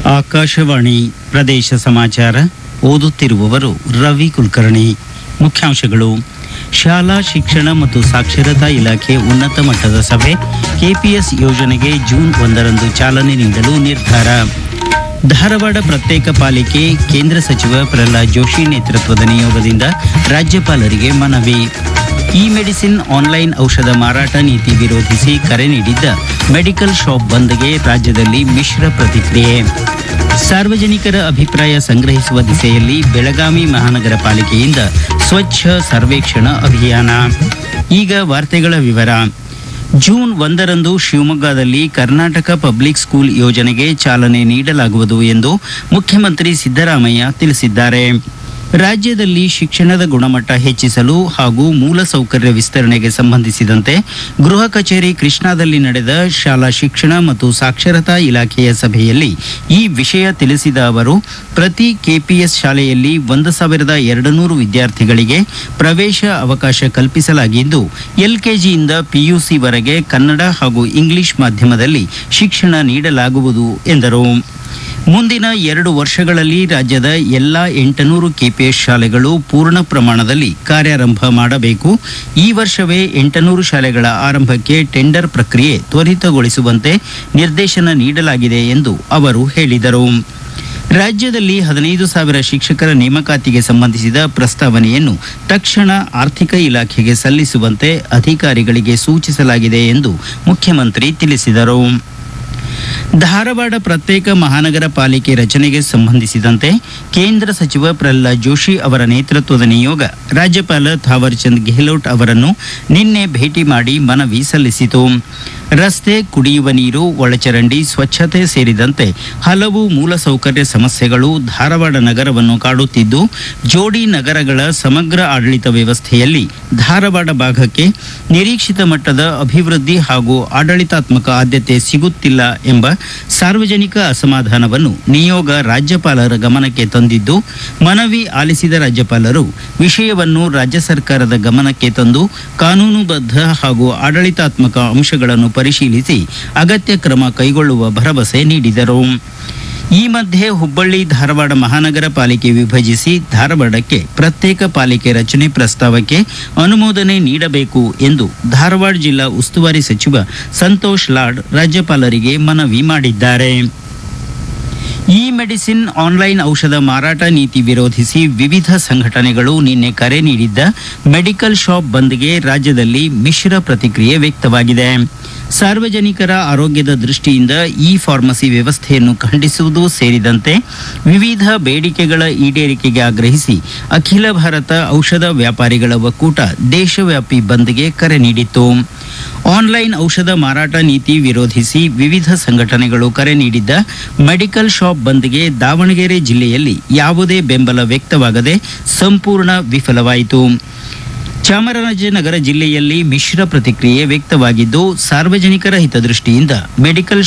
ಆಕಾಶವಾಣಿ ಪ್ರದೇಶ ಸಮಾಚಾರ ಓದುತ್ತಿರುವವರು ರವಿ ಕುಲಕರ್ಣಿ. ಮುಖ್ಯಾಂಶಗಳು: ಶಾಲಾ ಶಿಕ್ಷಣ ಮತ್ತು ಸಾಕ್ಷರತಾ ಇಲಾಖೆ ಉನ್ನತ ಮಟ್ಟದ ಸಭೆ, ಕೆಪಿಎಸ್ ಯೋಜನೆಗೆ ಜೂನ್ 1ರಂದು ಚಾಲನೆ ನೀಡಲು ನಿರ್ಧಾರ. ಧಾರವಾಡ ಪ್ರತ್ಯೇಕ ಪಾಲಿಕೆ ಕೇಂದ್ರ ಸಚಿವ ಪ್ರಹ್ಲಾದ್ ಜೋಶಿ ನೇತೃತ್ವದ ನಿಯೋಗದಿಂದ ರಾಜ್ಯಪಾಲರಿಗೆ ಮನವಿ. ಇ ಮೆಡಿಸಿನ್ ಆನ್ಲೈನ್ ಔಷಧ ಮಾರಾಟ ನೀತಿ ವಿರೋಧಿಸಿ ಕರೆ ನೀಡಿದ್ದ ಮೆಡಿಕಲ್ ಶಾಪ್ ಬಂದ್ಗೆ ರಾಜ್ಯದಲ್ಲಿ ಮಿಶ್ರ ಪ್ರತಿಕ್ರಿಯೆ. ಸಾರ್ವಜನಿಕರ ಅಭಿಪ್ರಾಯ ಸಂಗ್ರಹಿಸುವ ದಿಸೆಯಲ್ಲಿ ಬೆಳಗಾವಿ ಮಹಾನಗರ ಪಾಲಿಕೆಯಿಂದ ಸ್ವಚ್ಛ ಸರ್ವೇಕ್ಷಣ ಅಭಿಯಾನ. ಈಗ ವಾರ್ತೆಗಳ ವಿವರ. ಜೂನ್ 1ರಂದು ಶಿವಮೊಗ್ಗದಲ್ಲಿ ಕರ್ನಾಟಕ ಪಬ್ಲಿಕ್ ಸ್ಕೂಲ್ ಯೋಜನೆಗೆ ಚಾಲನೆ ನೀಡಲಾಗುವುದು ಎಂದು ಮುಖ್ಯಮಂತ್ರಿ ಸಿದ್ದರಾಮಯ್ಯ ತಿಳಿಸಿದ್ದಾರೆ. ರಾಜ್ಯದಲ್ಲಿ ಶಿಕ್ಷಣದ ಗುಣಮಟ್ಟ ಹೆಚ್ಚಿಸಲು ಹಾಗೂ ಮೂಲಸೌಕರ್ಯ ವಿಸ್ತರಣೆಗೆ ಸಂಬಂಧಿಸಿದಂತೆ ಗೃಹ ಕಚೇರಿ ಕೃಷ್ಣಾದಲ್ಲಿ ನಡೆದ ಶಾಲಾ ಶಿಕ್ಷಣ ಮತ್ತು ಸಾಕ್ಷರತಾ ಇಲಾಖೆಯ ಸಭೆಯಲ್ಲಿ ಈ ವಿಷಯ ತಿಳಿಸಿದ ಅವರು, ಪ್ರತಿ ಕೆಪಿಎಸ್ ಶಾಲೆಯಲ್ಲಿ 1,200 ವಿದ್ಯಾರ್ಥಿಗಳಿಗೆ ಪ್ರವೇಶ ಅವಕಾಶ ಕಲ್ಪಿಸಲಾಗಿದ್ದು, ಎಲ್ಕೆಜಿಯಿಂದ ಪಿಯುಸಿವರೆಗೆ ಕನ್ನಡ ಹಾಗೂ ಇಂಗ್ಲಿಷ್ ಮಾಧ್ಯಮದಲ್ಲಿ ಶಿಕ್ಷಣ ನೀಡಲಾಗುವುದು ಎಂದರು. ಮುಂದಿನ 2 ವರ್ಷಗಳಲ್ಲಿ ರಾಜ್ಯದ ಎಲ್ಲ 800 ಕೆಪಿಎಸ್ ಶಾಲೆಗಳು ಪೂರ್ಣ ಪ್ರಮಾಣದಲ್ಲಿ ಕಾರ್ಯಾರಂಭ ಮಾಡಬೇಕು. ಈ ವರ್ಷವೇ 800 ಶಾಲೆಗಳ ಆರಂಭಕ್ಕೆ ಟೆಂಡರ್ ಪ್ರಕ್ರಿಯೆ ತ್ವರಿತಗೊಳಿಸುವಂತೆ ನಿರ್ದೇಶನ ನೀಡಲಾಗಿದೆ ಎಂದು ಅವರು ಹೇಳಿದರು. ರಾಜ್ಯದಲ್ಲಿ 15,000 ಶಿಕ್ಷಕರ ನೇಮಕಾತಿಗೆ ಸಂಬಂಧಿಸಿದ ಪ್ರಸ್ತಾವನೆಯನ್ನು ತಕ್ಷಣ ಆರ್ಥಿಕ ಇಲಾಖೆಗೆ ಸಲ್ಲಿಸುವಂತೆ ಅಧಿಕಾರಿಗಳಿಗೆ ಸೂಚಿಸಲಾಗಿದೆ ಎಂದು ಮುಖ್ಯಮಂತ್ರಿ ತಿಳಿಸಿದರು. ಧಾರವಾಡ ಪ್ರತ್ಯೇಕ ಮಹಾನಗರ ಪಾಲಿಕೆ ರಚನೆಗೆ ಸಂಬಂಧಿಸಿದಂತೆ ಕೇಂದ್ರ ಸಚಿವ ಪ್ರಹ್ಲಾದ್ ಜೋಶಿ ಅವರ ನೇತೃತ್ವದ ನಿಯೋಗ ರಾಜ್ಯಪಾಲ ಥಾವರ್ ಚಂದ್ ಗೆಹ್ಲೋಟ್ ಅವರನ್ನು ನಿನ್ನೆ ಭೇಟಿ ಮಾಡಿ ಮನವಿ ಸಲ್ಲಿಸಿತು. ರಸ್ತೆ, ಕುಡಿಯುವ ನೀರು, ಒಳಚರಂಡಿ, ಸ್ವಚ್ಛತೆ ಸೇರಿದಂತೆ ಹಲವು ಮೂಲಸೌಕರ್ಯ ಸಮಸ್ಯೆಗಳು ಧಾರವಾಡ ನಗರವನ್ನು ಕಾಡುತ್ತಿದ್ದು, ಜೋಡಿ ನಗರಗಳ ಸಮಗ್ರ ಆಡಳಿತ ವ್ಯವಸ್ಥೆಯಲ್ಲಿ ಧಾರವಾಡ ಭಾಗಕ್ಕೆ ನಿರೀಕ್ಷಿತ ಮಟ್ಟದ ಅಭಿವೃದ್ಧಿ ಹಾಗೂ ಆಡಳಿತಾತ್ಮಕ ಆದ್ಯತೆ ಸಿಗುತ್ತಿಲ್ಲ ಎಂಬ ಸಾರ್ವಜನಿಕ ಅಸಮಾಧಾನವನ್ನು ನಿಯೋಗ ರಾಜ್ಯಪಾಲರ ಗಮನಕ್ಕೆ ತಂದಿದ್ದು, ಮನವಿ ಆಲಿಸಿದ ರಾಜ್ಯಪಾಲರು ವಿಷಯವನ್ನು ರಾಜ್ಯ ಸರ್ಕಾರದ ಗಮನಕ್ಕೆ ತಂದು ಕಾನೂನುಬದ್ಧ ಹಾಗೂ ಆಡಳಿತಾತ್ಮಕ ಅಂಶಗಳನ್ನು ಪರಿಶೀಲಿಸಿ ಅಗತ್ಯ ಕ್ರಮ ಕೈಗೊಳ್ಳುವ ಭರವಸೆ ನೀಡಿದರು. ಈ ಮಧ್ಯೆ ಹುಬ್ಬಳ್ಳಿ ಧಾರವಾಡ ಮಹಾನಗರ ಪಾಲಿಕೆ ವಿಭಜಿಸಿ ಧಾರವಾಡಕ್ಕೆ ಪ್ರತ್ಯೇಕ ಪಾಲಿಕೆ ರಚನೆ ಪ್ರಸ್ತಾವಕ್ಕೆ ಅನುಮೋದನೆ ನೀಡಬೇಕು ಎಂದು ಧಾರವಾಡ ಜಿಲ್ಲಾ ಉಸ್ತುವಾರಿ ಸಚಿವ ಸಂತೋಷ್ ಲಾಡ್ ರಾಜ್ಯಪಾಲರಿಗೆ ಮನವಿ ಮಾಡಿದ್ದಾರೆ. ಇ ಮೆಡಿಸಿನ್ ಆನ್ಲೈನ್ ಔಷಧ ಮಾರಾಟ ನೀತಿ ವಿರೋಧಿಸಿ ವಿವಿಧ ಸಂಘಟನೆಗಳು ನಿನ್ನೆ ಕರೆ ನೀಡಿದ್ದ ಮೆಡಿಕಲ್ ಶಾಪ್ ಬಂದ್ಗೆ ರಾಜ್ಯದಲ್ಲಿ ಮಿಶ್ರ ಪ್ರತಿಕ್ರಿಯೆ ವ್ಯಕ್ತವಾಗಿದೆ. ಸಾರ್ವಜನಿಕರ ಆರೋಗ್ಯದ ದೃಷ್ಟಿಯಿಂದ ಇ ಫಾರ್ಮಸಿ ವ್ಯವಸ್ಥೆಯನ್ನು ಖಂಡಿಸುವುದು ಸೇರಿದಂತೆ ವಿವಿಧ ಬೇಡಿಕೆಗಳ ಈಡೇರಿಕೆಗೆ ಆಗ್ರಹಿಸಿ ಅಖಿಲ ಭಾರತ ಔಷಧ ವ್ಯಾಪಾರಿಗಳ ಒಕ್ಕೂಟ ದೇಶವ್ಯಾಪಿ ಬಂದ್ಗೆ ಕರೆ ನೀಡಿತ್ತು. ಆನ್ಲೈನ್ ಔಷಧ ಮಾರಾಟ ನೀತಿ ವಿರೋಧಿಸಿ ವಿವಿಧ ಸಂಘಟನೆಗಳು ಕರೆ ನೀಡಿದ್ದ ಮೆಡಿಕಲ್ ಶಾಪ್ ಬಂದ್ಗೆ ದಾವಣಗೆರೆ ಜಿಲ್ಲೆಯಲ್ಲಿ ಯಾವುದೇ ಬೆಂಬಲ ವ್ಯಕ್ತವಾಗದೆ ಸಂಪೂರ್ಣ ವಿಫಲವಾಯಿತು. ಚಾಮರಾಜನಗರ ಜಿಲ್ಲೆಯಲ್ಲಿ ಮಿಶ್ರ ಪ್ರತಿಕ್ರಿಯೆ ವ್ಯಕ್ತವಾಗಿದ್ದು, ಸಾರ್ವಜನಿಕರ ಹಿತದೃಷ್ಟಿಯಿಂದ ಮೆಡಿಕಲ್